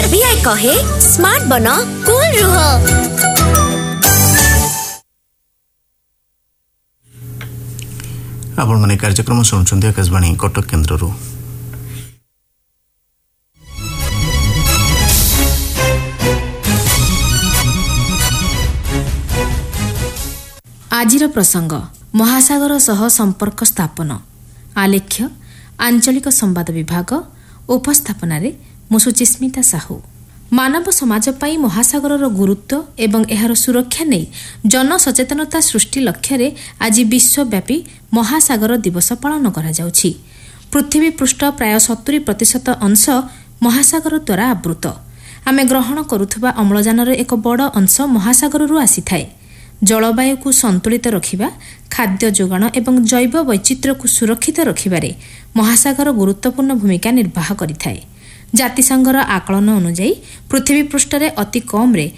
RBI कहे smart बनो cool रुहो। आपण माने कार्यक्रम सुनुछन्ते आकाशवाणी कटक केन्द्ररू। आजिर प्रसंग महासागर सह संपर्क स्थापन। आलेख्य आंचलिक संवाद विभाग। उपस्थापन मुसुचिस्मिता साहू। मानव समाज पाई महासागर गुरुत्व एवं एहार सुरक्षा नहीं जनसचेतनता सृष्टि लक्ष्य आज विश्वव्यापी महासागर दिवस पालन करा जाउछि। पृथ्वी पृष्ठ प्राय 70% अंश महासागर द्वारा आवृत। आमे ग्रहण करुथबा अम्लजानर एक बड़ अंश महासागररू आसीथाए। जलवायु को संतुलित रखिबा, खाद्य जोगाण एवं जैव वैचित्र्य को सुरक्षित रखिबारे महासागर गुरुत्वपूर्ण भूमिका निर्वाह करिथाए। जातिसंघर आकलन अनुଯାयी पृथ्वी पृष्ठरे अति कम रे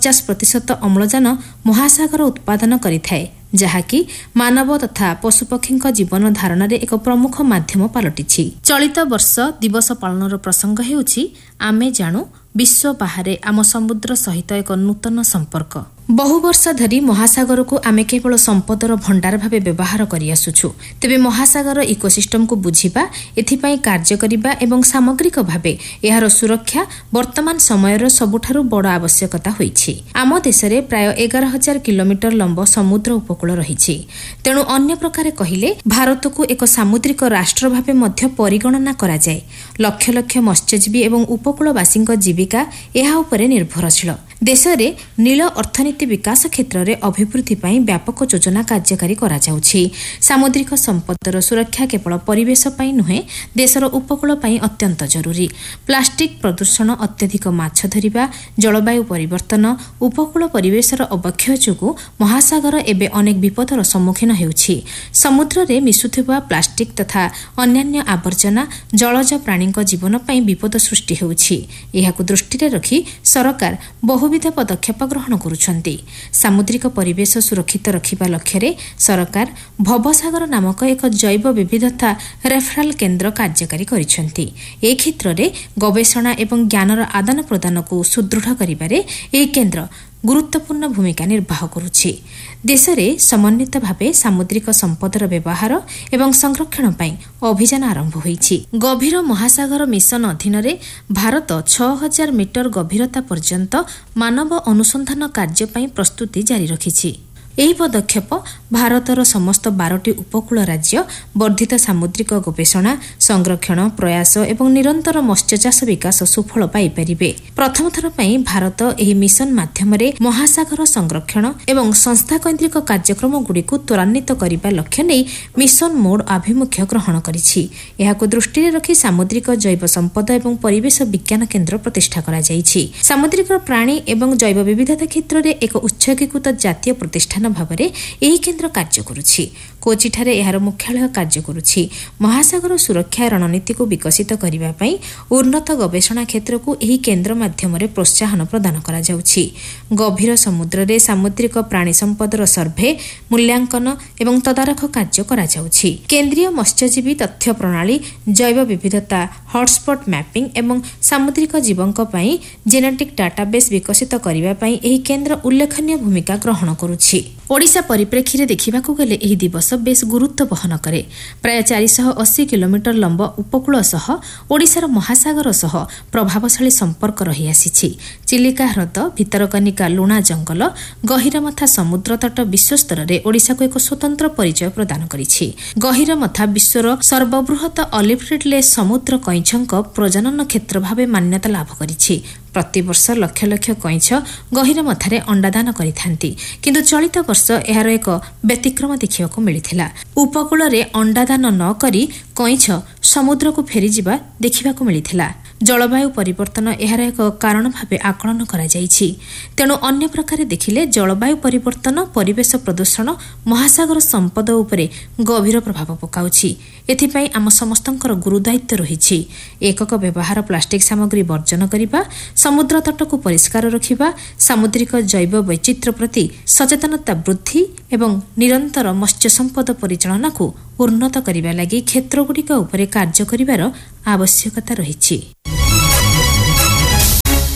50% अम्लजान महासागर उत्पादन करिथाए, जहाँकि मानव तथा पशुपक्षी जीवन धारण एक प्रमुख माध्यम पलटिछि। चलित वर्ष दिवस पालनर प्रसंग हेउछि आमे जाणु विश्व बाहरे आम समुद्र सहित एक नूतन संपर्क। बहु वर्ष धरी महासागर को आमे केवल संपदर भंडार भावे व्यवहार करि आसुछु। तेबे महासागर इकोसिस्टम को बुझिबा, एथिपाई कार्य करिबा एवं सामग्रिक भावे एहार सुरक्षा वर्तमान समयर सबुठारु बड़ आवश्यकता होइछि। आम देशरे प्राय 11,000 किलोमीटर लंब समुद्र उपकूल रहिछि। तेणु अन्य प्रकार कहिले भारत को एक सामुद्रिक राष्ट्र भावे मध्य परिगणना करा जाय। लक्ष लक्ष मत्स्यजीवी एवं उपकूलवासी जीविका एहा उपरे निर्भरशील। देशरे नील अर्थनीति विकास क्षेत्र में अभिवृद्धि पाई व्यापक योजना कार्यकारी करा जाउछि। सामुद्रिक संपदर सुरक्षा केवल परिवेश पाई नुहे, देशर उपकूल पाई अत्यंत जरूरी। प्लास्टिक प्रदूषण, अत्यधिक माछ धरिबा, जलवायु परिवर्तन, उपकूल परिवेशर अवक्षय जोगु महासागर एबे अनेक विपदर सम्मुखीन हेउछि। समुद्र रे मिसुथुबा प्लास्टिक तथा अन्यान्य आवर्जना जलज प्राणी जीवन पाई विपद सृष्टि हेउछि। एहाकु दृष्टि रखी सरकार बहुविध पदक्षेप ग्रहण करुछन्ति। सामुद्रिक परिवेश सुरक्षित रखिबा लक्ष्य सरकार भवसागर नामक एक जैव विविधता रेफरल केन्द्र कार्यकारी करिसेंति। ए क्षेत्र में गवेषणा एवं ज्ञानर आदान प्रदान को सुदृढ़ करिबारे ए केन्द्र गुरुत्वपूर्ण भूमिका निर्वाह करुछि। देशरे समन्वित भावे सामुद्रिक संपदर व्यवहार एवं संरक्षण पाई अभियान आरंभ होईछि। गभीर महासागर मिशन अधीन भारत 6000 मीटर गभीरता पर्यंत मानव अनुसंधान कार्य पाई प्रस्तुति जारी रखिछि। ଏହି ପଦକ୍ଷେପ ଭାରତର ସମସ୍ତ 12ଟି ଉପକୂଳ ରାଜ୍ୟ ବର୍ଦ୍ଧିତ ସାମୁଦ୍ରିକ ଗବେଷଣା, ସଂରକ୍ଷଣ, ପ୍ରୟାସ ଏବଂ ନିରନ୍ତର ମତ୍ସ୍ୟଚାଷ ବିକାଶ ସୁଫଳ ପାଇପାରିବେ। ପ୍ରଥମ ଥର ପାଇଁ ଭାରତ ଏହି ମିଶନ ମାଧ୍ୟମରେ ମହାସାଗର ସଂରକ୍ଷଣ ଏବଂ ସଂସ୍ଥାକୈନ୍ଦ୍ରିକ କାର୍ଯ୍ୟକ୍ରମଗୁଡ଼ିକୁ ତ୍ୱରାନ୍ୱିତ କରିବା ଲକ୍ଷ୍ୟ ନେଇ ମିଶନ ମୋଡ୍ ଆଭିମୁଖ୍ୟ ଗ୍ରହଣ କରିଛି। ଏହାକୁ ଦୃଷ୍ଟିରେ ରଖି ସାମୁଦ୍ରିକ ଜୈବ ସମ୍ପଦ ଏବଂ ପରିବେଶ ବିଜ୍ଞାନ କେନ୍ଦ୍ର ପ୍ରତିଷ୍ଠା କରାଯାଇଛି। ସାମୁଦ୍ରିକ ପ୍ରାଣୀ ଏବଂ ଜୈବ ବିବିଧତା କ୍ଷେତ୍ରରେ ଏକ ଉତ୍ସର୍ଗୀକୃତ ଜାତୀୟ ପ୍ରତିଷ୍ଠାନ ଭାବରେ ଏହି କେନ୍ଦ୍ର କାର୍ଯ୍ୟ କରୁଛି। କୋଚିଠାରେ ଏହାର ମୁଖ୍ୟାଳୟ କାର୍ଯ୍ୟ କରୁଛି। ମହାସାଗର ସୁରକ୍ଷା ରଣନୀତିକୁ ବିକଶିତ କରିବା ପାଇଁ ଉନ୍ନତ ଗବେଷଣା କ୍ଷେତ୍ରକୁ ଏହି କେନ୍ଦ୍ର ମାଧ୍ୟମରେ ପ୍ରୋତ୍ସାହନ ପ୍ରଦାନ କରାଯାଉଛି। ଗଭୀର ସମୁଦ୍ରରେ ସାମୁଦ୍ରିକ ପ୍ରାଣୀ ସମ୍ପଦର ସର୍ଭେ, ମୂଲ୍ୟାଙ୍କନ ଏବଂ ତଦାରଖ କାର୍ଯ୍ୟ କରାଯାଉଛି। କେନ୍ଦ୍ରୀୟ ମତ୍ସ୍ୟଜୀବୀ ତଥ୍ୟ ପ୍ରଣାଳୀ, ଜୈବ ବିବିଧତା ହଟସ୍ପଟ୍ ମ୍ୟାପିଂ ଏବଂ ସାମୁଦ୍ରିକ ଜୀବଙ୍କ ପାଇଁ ଜେନେଟିକ୍ ଡାଟାବେସ୍ ବିକଶିତ କରିବା ପାଇଁ ଏହି କେନ୍ଦ୍ର ଉଲ୍ଲେଖନୀୟ ଭୂମିକା ଗ୍ରହଣ କରୁଛି। ଓଡ଼ିଶା ପରିପ୍ରେକ୍ଷୀରେ ଦେଖିବାକୁ ଗଲେ ଏହି ଦିବସ ବେଶ୍ ଗୁରୁତ୍ୱ ବହନ କରେ। ପ୍ରାୟ 480 କିଲୋମିଟର ଲମ୍ବ ଉପକୂଳ ସହ ଓଡ଼ିଶାର ମହାସାଗର ସହ ପ୍ରଭାବଶାଳୀ ସମ୍ପର୍କ ରହିଆସିଛି। ଚିଲିକା ହ୍ରଦ, ଭିତରକନିକା ଲୁଣା ଜଙ୍ଗଲ, ଗହୀରମଥା ସମୁଦ୍ର ତଟ ବିଶ୍ୱସ୍ତରରେ ଓଡ଼ିଶାକୁ ଏକ ସ୍ୱତନ୍ତ୍ର ପରିଚୟ ପ୍ରଦାନ କରିଛି। ଗହୀରମଥା ବିଶ୍ୱର ସର୍ବବୃହତ ଅଲିଭ୍ ରିଡ୍ଲେ ସମୁଦ୍ର କଇଁଛଙ୍କ ପ୍ରଜନନ କ୍ଷେତ୍ର ଭାବେ ମାନ୍ୟତା ଲାଭ କରିଛି। ପ୍ରତିବର୍ଷ ଲକ୍ଷ ଲକ୍ଷ କଇଁଛ ଗହୀରମଥାରେ ଅଣ୍ଡାଦାନ କରିଥାନ୍ତି, କିନ୍ତୁ ଚଳିତ ବର୍ଷ ଏହାର ଏକ ବ୍ୟତିକ୍ରମ ଦେଖିବାକୁ ମିଳିଥିଲା। ଉପକୂଳରେ ଅଣ୍ଡାଦାନ ନ କରି କଇଁଛ ସମୁଦ୍ରକୁ ଫେରିଯିବା ଦେଖିବାକୁ ମିଳିଥିଲା। ଜଳବାୟୁ ପରିବର୍ତ୍ତନ ଏହାର ଏକ କାରଣ ଭାବେ ଆକଳନ କରାଯାଇଛି। ତେଣୁ ଅନ୍ୟ ପ୍ରକାରେ ଦେଖିଲେ ଜଳବାୟୁ ପରିବର୍ତ୍ତନ, ପରିବେଶ ପ୍ରଦୂଷଣ ମହାସାଗର ସମ୍ପଦ ଉପରେ ଗଭୀର ପ୍ରଭାବ ପକାଉଛି। ଏଥିପାଇଁ ଆମ ସମସ୍ତଙ୍କର ଗୁରୁଦାୟିତ୍ୱ ରହିଛି। ଏକକ ବ୍ୟବହାର ପ୍ଲାଷ୍ଟିକ୍ ସାମଗ୍ରୀ ବର୍ଜନ କରିବା, ସମୁଦ୍ର ତଟକୁ ପରିଷ୍କାର ରଖିବା, ସାମୁଦ୍ରିକ ଜୈବ ବୈଚିତ୍ର୍ୟ ପ୍ରତି ସଚେତନତା ବୃଦ୍ଧି ଏବଂ ନିରନ୍ତର ମତ୍ସ୍ୟ ସମ୍ପଦ ପରିଚାଳନାକୁ ଉନ୍ନତ କରିବା ଲାଗି କ୍ଷେତ୍ରଗୁଡ଼ିକ ଉପରେ କାର୍ଯ୍ୟ କରିବାର ଆବଶ୍ୟକତା ରହିଛି।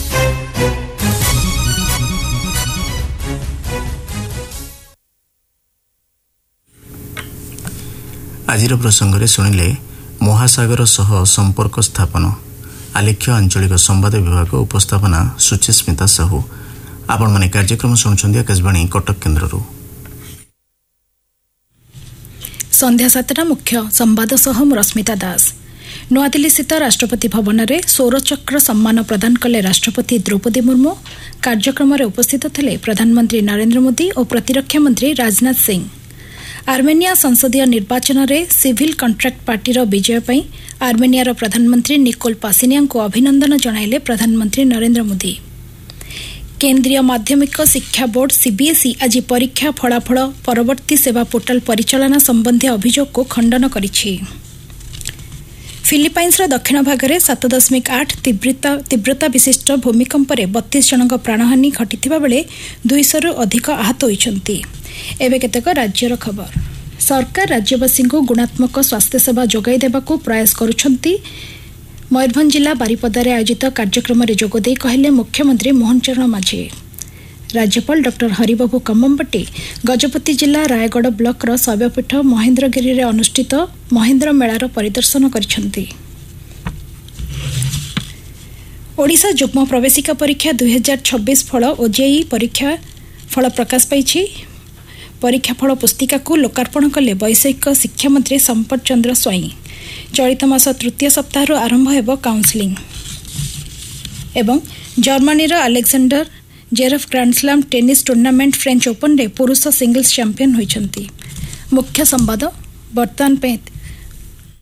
ଆଜିର ପ୍ରସଙ୍ଗରେ ଶୁଣିଲେ ମହାସାଗର ସହ ସମ୍ପର୍କ ସ୍ଥାପନ ଆଲେଖ୍ୟ ଆଞ୍ଚଳିକ ସମ୍ବାଦ ବିଭାଗ ଉପସ୍ଥାପନା ସୁଚିସ୍ମିତା ସାହୁ। ଆପଣମାନେ କାର୍ଯ୍ୟକ୍ରମ ଶୁଣୁଛନ୍ତି ଆକାଶବାଣୀ କଟକ କେନ୍ଦ୍ରରୁ। ସନ୍ଧ୍ୟା 7ଟା ମୁଖ୍ୟ ସମ୍ବାଦ ସହ ମୁଁ ରଶ୍ମିତା ଦାସ। ନୂଆଦିଲ୍ଲୀସ୍ଥିତ ରାଷ୍ଟ୍ରପତି ଭବନରେ ସୌରଚକ୍ର ସମ୍ମାନ ପ୍ରଦାନ କଲେ ରାଷ୍ଟ୍ରପତି ଦ୍ରୌପଦୀ ମୁର୍ମୁ। କାର୍ଯ୍ୟକ୍ରମରେ ଉପସ୍ଥିତ ଥିଲେ ପ୍ରଧାନମନ୍ତ୍ରୀ ନରେନ୍ଦ୍ର ମୋଦି ଓ ପ୍ରତିରକ୍ଷା ମନ୍ତ୍ରୀ ରାଜନାଥ ସିଂ। ଆର୍ମେନିଆ ସଂସଦୀୟ ନିର୍ବାଚନରେ ସିଭିଲ୍ କଣ୍ଟ୍ରାକ୍ଟ ପାର୍ଟିର ବିଜୟ ପାଇଁ ଆର୍ମେନିଆର ପ୍ରଧାନମନ୍ତ୍ରୀ ନିକୋଲ ପାସିନିଆଙ୍କୁ ଅଭିନନ୍ଦନ ଜଣାଇଲେ ପ୍ରଧାନମନ୍ତ୍ରୀ ନରେନ୍ଦ୍ର ମୋଦି। କେନ୍ଦ୍ରୀୟ ମାଧ୍ୟମିକ ଶିକ୍ଷା ବୋର୍ଡ ସିବିଏସ୍ଇ ଆଜି ପରୀକ୍ଷା ଫଳାଫଳ ପରବର୍ତ୍ତୀ ସେବା ପୋର୍ଟାଲ ପରିଚାଳନା ସମ୍ବନ୍ଧୀୟ ଅଭିଯୋଗକୁ ଖଣ୍ଡନ କରିଛି। ଫିଲିପାଇନ୍ସର ଦକ୍ଷିଣ ଭାଗରେ 7.8 ତୀବ୍ରତା ବିଶିଷ୍ଟ ଭୂମିକମ୍ପରେ 32 ଜଣଙ୍କ ପ୍ରାଣହାନୀ ଘଟିଥିବା ବେଳେ 200ରୁ ଅଧିକ ଆହତ ହୋଇଛନ୍ତି। ଏବେ କେତେକ ରାଜ୍ୟର ଖବର। ସରକାର ରାଜ୍ୟବାସୀଙ୍କୁ ଗୁଣାତ୍ମକ ସ୍ୱାସ୍ଥ୍ୟସେବା ଯୋଗାଇ ଦେବାକୁ ପ୍ରୟାସ କରୁଛନ୍ତି। ମୟୂରଭଞ୍ଜ ଜିଲ୍ଲା ବାରିପଦାରେ ଆୟୋଜିତ କାର୍ଯ୍ୟକ୍ରମରେ ଯୋଗଦେଇ କହିଲେ ମୁଖ୍ୟମନ୍ତ୍ରୀ ମୋହନ ଚରଣ ମାଝୀ। ରାଜ୍ୟପାଳ ଡକ୍ଟର ହରିବାବୁ କମ୍ମମ୍ପଟି ଗଜପତି ଜିଲ୍ଲା ରାୟଗଡ଼ ବ୍ଲକର ଶୈବପୀଠ ମହେନ୍ଦ୍ରଗିରିରେ ଅନୁଷ୍ଠିତ ମହେନ୍ଦ୍ର ମେଳାର ପରିଦର୍ଶନ କରିଛନ୍ତି। ଓଡ଼ିଶା ଯୁଗ୍ମ ପ୍ରବେଶିକା ପରୀକ୍ଷା 2026 ଫଳ ଓଜେଇ ପରୀକ୍ଷା ଫଳ ପ୍ରକାଶ ପାଇଛି। ପରୀକ୍ଷା ଫଳ ପୁସ୍ତିକାକୁ ଲୋକାର୍ପଣ କଲେ ବୈଷୟିକ ଶିକ୍ଷାମନ୍ତ୍ରୀ ସମ୍ପତ ଚନ୍ଦ୍ର ସ୍ୱାଇଁ। ଚଳିତ ମାସ ତୃତୀୟ ସପ୍ତାହରୁ ଆରମ୍ଭ ହେବ କାଉନ୍ସେଲିଂ। ଏବଂ ଜର୍ମାନୀର Alexander ଜେରଫ୍ grand slam tennis tournament French ଓପନରେ ପୁରୁଷ ସିଙ୍ଗଲ୍ସ ଚାମ୍ପିୟନ୍ ହୋଇଛନ୍ତି। ମୁଖ୍ୟ ସମ୍ବାଦ ବର୍ତ୍ତମାନ ପାଇଁ